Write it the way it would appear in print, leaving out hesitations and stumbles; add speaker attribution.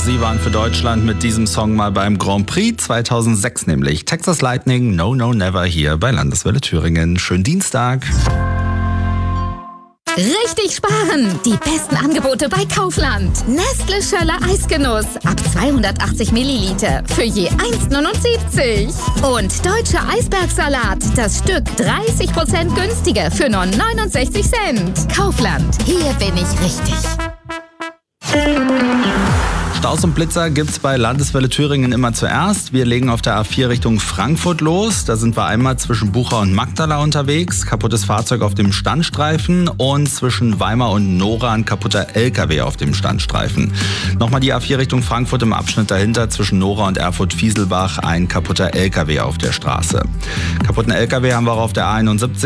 Speaker 1: Sie waren für Deutschland mit diesem Song mal beim Grand Prix 2006 nämlich. Texas Lightning, No No Never hier bei Landeswelle Thüringen. Schönen Dienstag.
Speaker 2: Richtig sparen! Die besten Angebote bei Kaufland. Nestle Schöller Eisgenuss ab 280 Milliliter für je 1,79. Und Deutscher Eisbergsalat, das Stück 30% günstiger für nur 69 Cent. Kaufland, hier bin ich richtig.
Speaker 1: Staus und Blitzer gibt's bei Landeswelle Thüringen immer zuerst. Wir legen auf der A4 Richtung Frankfurt los. Da sind wir einmal zwischen Bucha und Magdala unterwegs. Kaputtes Fahrzeug auf dem Standstreifen und zwischen Weimar und Nora ein kaputter LKW auf dem Standstreifen. Nochmal die A4 Richtung Frankfurt im Abschnitt dahinter zwischen Nora und Erfurt-Fieselbach ein kaputter LKW auf der Straße. Kaputten LKW haben wir auch auf der A71.